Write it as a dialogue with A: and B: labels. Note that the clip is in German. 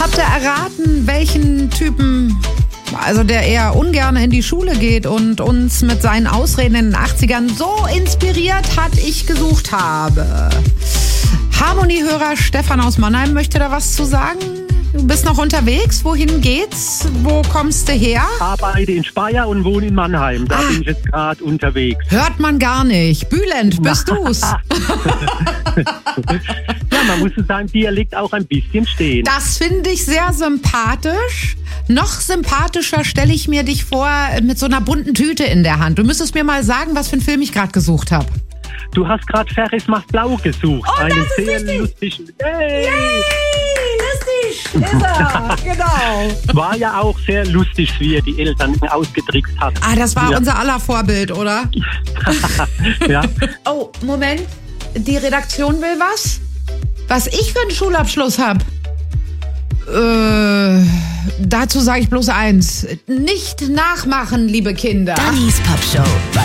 A: Habt ihr erraten, welchen Typen, also der eher ungern in die Schule geht und uns mit seinen Ausreden in den 80ern so inspiriert hat, ich gesucht habe? Harmoniehörer Stefan aus Mannheim möchte da was zu sagen. Du bist noch unterwegs. Wohin geht's? Wo kommst du her?
B: Arbeite in Speyer und wohne in Mannheim. Da bin ich jetzt gerade unterwegs.
A: Hört man gar nicht. Bülent, bist du's?
B: Ja, man muss in seinem Dialekt auch ein bisschen stehen.
A: Das finde ich sehr sympathisch. Noch sympathischer stelle ich mir dich vor mit so einer bunten Tüte in der Hand. Du müsstest mir mal sagen, was für einen Film ich gerade gesucht habe.
B: Du hast gerade Ferris macht blau gesucht.
A: Oh,
B: einen
A: das ist
B: sehr
A: richtig.
B: lustigen. Hey!
A: Lustig ist er, genau.
B: War ja auch sehr lustig, wie er die Eltern ausgetrickst hat.
A: Das war
B: Ja.
A: unser aller Vorbild, oder?
B: Ja.
A: Oh, Moment. Die Redaktion will was? Was ich für einen Schulabschluss habe? Dazu sage ich bloß eins. Nicht nachmachen, liebe Kinder.
C: Dannys Popshow bei